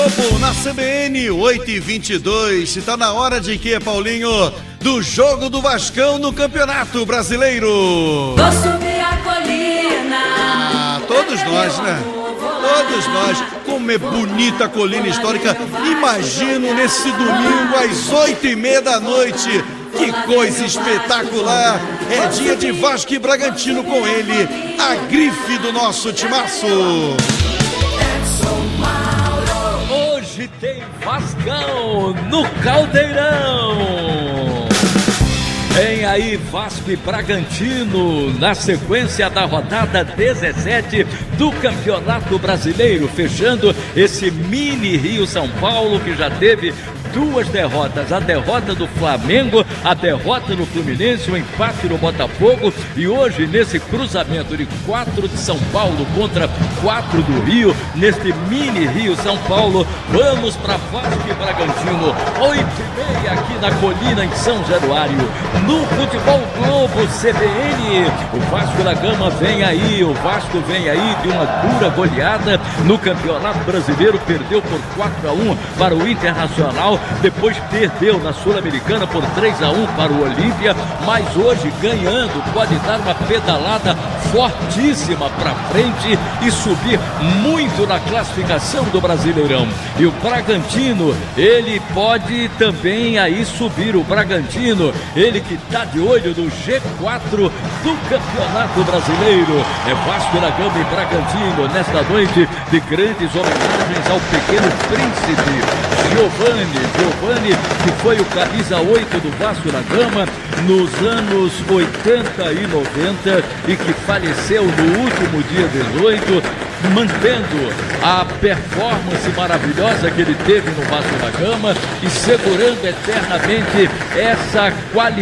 Na CBN 8h22, está na hora de quê, Paulinho? Do jogo do Vascão no Campeonato Brasileiro. Vou subir a colina. Todos nós, né? Todos nós. Como é bonita a colina histórica. Imagino nesse domingo às 8h30 da noite. Que coisa espetacular! É dia de Vasco e Bragantino com ele, a grife do nosso timaço. Hoje tem Vascão no Caldeirão. Vem aí Vasco e Bragantino na sequência da rodada 17 do Campeonato Brasileiro, fechando esse mini Rio-São Paulo que já teve duas derrotas, a derrota do Flamengo, a derrota do Fluminense, o empate no Botafogo e hoje nesse cruzamento de 4 de São Paulo contra 4 do Rio, neste mini Rio-São Paulo, vamos para Vasco e Bragantino, 8h30 aqui na Colina em São Januário, no Futebol Globo CBN, o Vasco da Gama vem aí, o Vasco vem aí de uma dura goleada no Campeonato Brasileiro, perdeu por 4-1 para o Internacional, depois perdeu na Sul-Americana por 3-1 para o Olímpia, mas hoje ganhando pode dar uma pedalada fortíssima para frente e subir muito na classificação do Brasileirão. E o Bragantino, ele pode também aí subir, o Bragantino, ele que está de olho no G4 do Campeonato Brasileiro. É Vasco da Gama e Bragantino nesta noite de grandes homenagens ao Pequeno Príncipe Giovanni, que foi o camisa 8 do Vasco da Gama nos anos 80 e 90 e que faleceu no último dia 18, mantendo a performance maravilhosa que ele teve no Vasco da Gama e segurando eternamente essa qualificação